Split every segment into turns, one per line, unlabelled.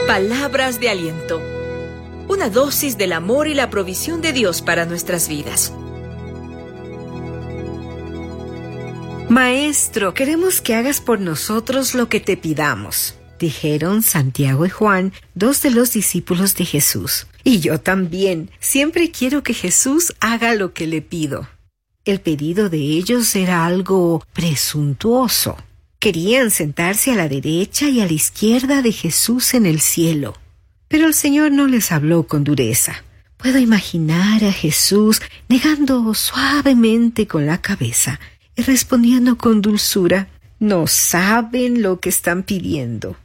Palabras de aliento. Una dosis del amor y la provisión de Dios para nuestras vidas.
Maestro, queremos que hagas por nosotros lo que te pidamos, dijeron Santiago y Juan, dos de los discípulos de Jesús. Y yo también, siempre quiero que Jesús haga lo que le pido. El pedido de ellos era algo presuntuoso. Querían sentarse a la derecha y a la izquierda de Jesús en el cielo. Pero el Señor no les habló con dureza. Puedo imaginar a Jesús negando suavemente con la cabeza y respondiendo con dulzura: no saben lo que están pidiendo.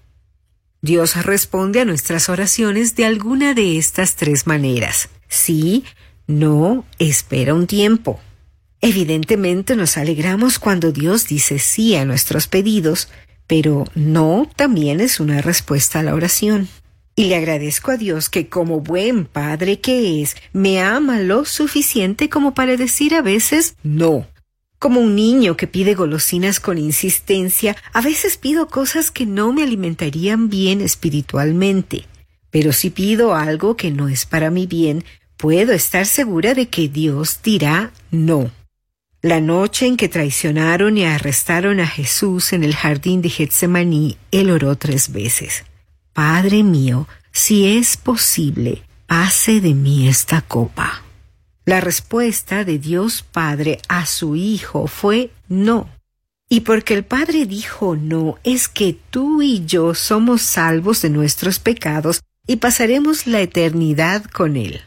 Dios responde a nuestras oraciones de alguna de estas tres maneras: sí, no, espera un tiempo. Evidentemente nos alegramos cuando Dios dice sí a nuestros pedidos, pero no también es una respuesta a la oración. Y le agradezco a Dios que, como buen padre que es, me ama lo suficiente como para decir a veces no. Como un niño que pide golosinas con insistencia, a veces pido cosas que no me alimentarían bien espiritualmente. Pero si pido algo que no es para mi bien, puedo estar segura de que Dios dirá no. La noche en que traicionaron y arrestaron a Jesús en el jardín de Getsemaní, él oró 3 veces. Padre mío, si es posible, pase de mí esta copa. La respuesta de Dios Padre a su Hijo fue no. Y porque el Padre dijo no, es que tú y yo somos salvos de nuestros pecados y pasaremos la eternidad con Él.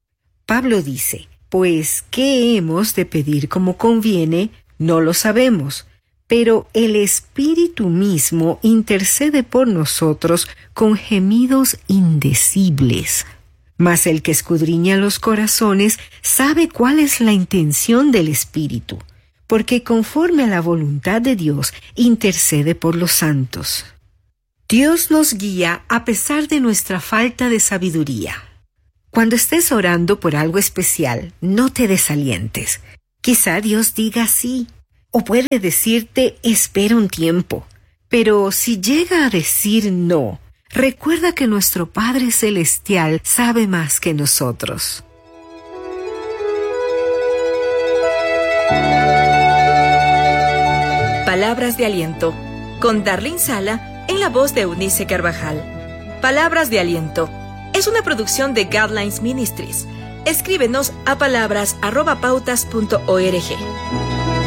Pablo dice: pues, ¿qué hemos de pedir como conviene? No lo sabemos, pero el Espíritu mismo intercede por nosotros con gemidos indecibles. Mas el que escudriña los corazones sabe cuál es la intención del Espíritu, porque conforme a la voluntad de Dios intercede por los santos. Dios nos guía a pesar de nuestra falta de sabiduría. Cuando estés orando por algo especial, no te desalientes. Quizá Dios diga sí, o puede decirte espera un tiempo. Pero si llega a decir no, recuerda que nuestro Padre Celestial sabe más que nosotros.
Palabras de aliento, con Darlene Sala en la voz de Eunice Carvajal. Palabras de aliento es una producción de Guidelines Ministries. Escríbenos a palabras@pautas.org.